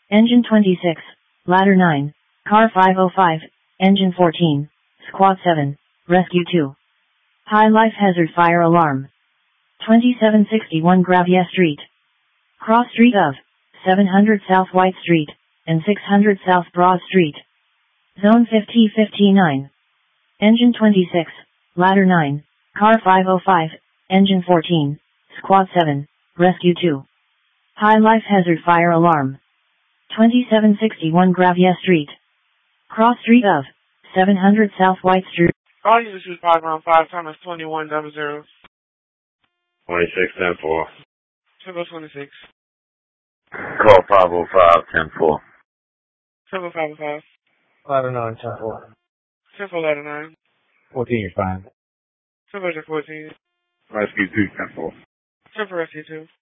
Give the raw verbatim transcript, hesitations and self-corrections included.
Engine twenty-six, Ladder nine, Car five oh five, Engine fourteen, Squad seven, Rescue two. High life hazard fire alarm. twenty-seven sixty-one Gravia Street. Cross street of seven hundred South White Street and six hundred South Broad Street. Zone fifty fifty-nine. Engine twenty-six, Ladder nine, Car five oh five, Engine fourteen, Squad seven, Rescue two. High life hazard fire alarm. twenty-seven sixty-one Gravia Street. Cross street of seven hundred South White Street. All users use five round five, time is twenty-one double zero. twenty-six ten four. Triple twenty-six. Call five oh five ten four. Triple five oh five. Ladder nine ten four. Triple ladder nine. fourteen you're fine. Triple fourteen. Rescue two ten four. Triple rescue two.